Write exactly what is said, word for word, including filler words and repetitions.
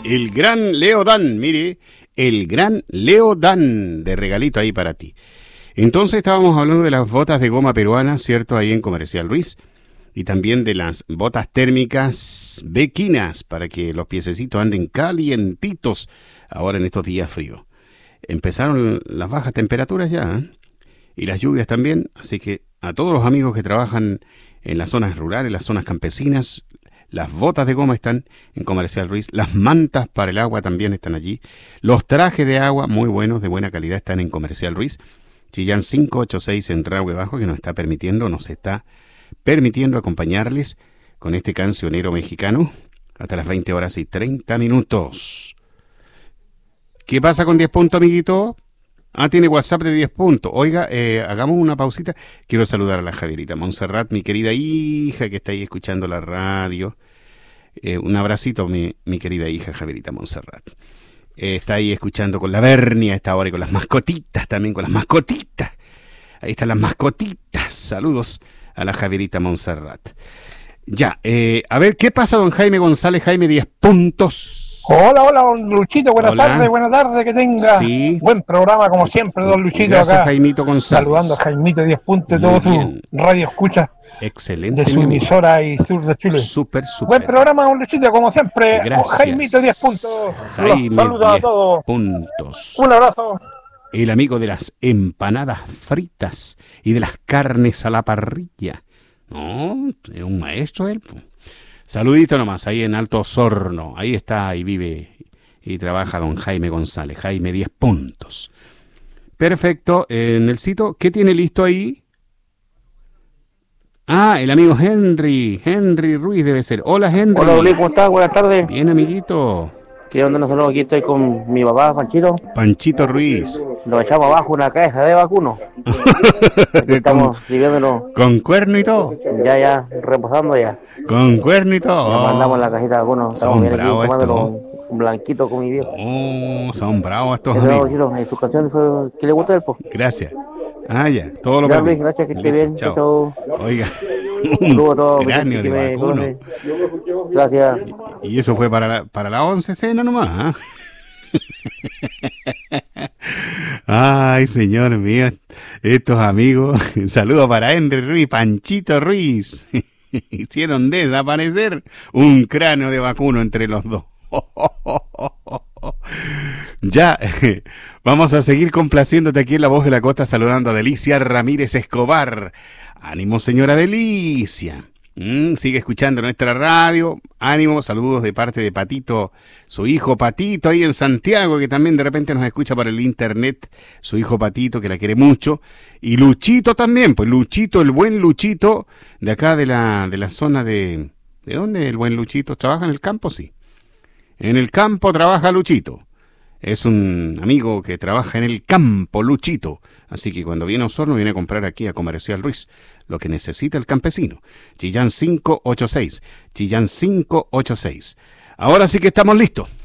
El gran Leo Dan, mire, el gran Leo Dan, de regalito ahí para ti. Entonces estábamos hablando de las botas de goma peruanas, ¿cierto? Ahí en Comercial Ruiz. Y también de las botas térmicas bequinas, para que los piececitos anden calientitos ahora en estos días fríos. Empezaron las bajas temperaturas ya, ¿eh? Y las lluvias también, así que a todos los amigos que trabajan en las zonas rurales, las zonas campesinas, las botas de goma están en Comercial Ruiz, las mantas para el agua también están allí, los trajes de agua muy buenos, de buena calidad, están en Comercial Ruiz. Chillán cinco ocho seis en Rahue Bajo, que nos está permitiendo, nos está permitiendo acompañarles con este cancionero mexicano hasta las veinte horas y treinta minutos. ¿Qué pasa con diez puntos, amiguito? Ah, tiene WhatsApp de diez puntos. Oiga, eh, hagamos una pausita. Quiero saludar a la Javierita Montserrat, mi querida hija que está ahí escuchando la radio. Eh, un abracito, mi, mi querida hija Javierita Montserrat. Eh, está ahí escuchando con la Bernia a esta hora y con las mascotitas también, con las mascotitas. Ahí están las mascotitas. Saludos a la Javierita Montserrat. Ya, eh, a ver, ¿qué pasa, don Jaime González? Jaime, diez puntos. Hola, hola, don Luchito, buenas Hola. tardes, buenas tardes, que tenga Sí. buen programa como siempre, don Luchito. Gracias, acá, Jaimito González. saludando a Jaimito diez puntos y Muy todo bien. su radio escucha Excelente. de su mi amigo. emisora y sur de Chile. Súper, súper. Buen programa, don Luchito, como siempre. Gracias. Jaimito diez puntos. Jaime, Los saludos a diez todos. puntos. Un abrazo. El amigo de las empanadas fritas y de las carnes a la parrilla. No, es un maestro él. Po. Saludito nomás, ahí en Alto Osorno. Ahí está, y vive y trabaja don Jaime González. Jaime, diez puntos. Perfecto. En el sitio, ¿qué tiene listo ahí? Ah, el amigo Henry. Henry Ruiz debe ser. Hola, Henry. Hola, Luis, ¿cómo estás? Buenas tardes. Bien, amiguito. Quiero mandar un saludo. Aquí estoy con mi papá, Panchito. Panchito Ruiz. Nos echamos abajo una caja de vacuno. Estamos viviéndolo Con cuerno y todo. ya, ya, reposando ya. Con cuerno y todo. Nos mandamos la cajita de vacuno. Estamos Son bien aquí bravos tomándolo estos. un blanquito con mi viejo. Oh, son bravos estos ¿Qué tal, amigos. Panchito? ¿Y su canción fue que le gusta el po? Gracias. Ah, ya, todo lo Ya, perdí. Luis, gracias, que esté Listo, bien. chao. Chao. Oiga, Saludos a todos. un cráneo de que me vacuno. conocen. Gracias. Y eso fue para la, para la once cena nomás, ¿ah? Ay, señor mío, estos amigos, saludos para Henry Ruiz, Panchito Ruiz, hicieron desaparecer un cráneo de vacuno entre los dos. Ya, vamos a seguir complaciéndote aquí en La Voz de la Costa, saludando a Delicia Ramírez Escobar. Ánimo, señora Delicia. Mm, sigue escuchando nuestra radio. Ánimo, saludos de parte de Patito, su hijo Patito ahí en Santiago, que también de repente nos escucha por el internet. Su hijo Patito, que la quiere mucho. Y Luchito también, pues Luchito, el buen Luchito, de acá de la, de la zona de... ¿De dónde el buen Luchito? ¿Trabaja en el campo? Sí. En el campo trabaja Luchito. Es un amigo que trabaja en el campo, Luchito. Así que cuando viene a Osorno, viene a comprar aquí a Comercial Ruiz lo que necesita el campesino. Chillán cinco ocho seis. Chillán cinco ocho seis. Ahora sí que estamos listos.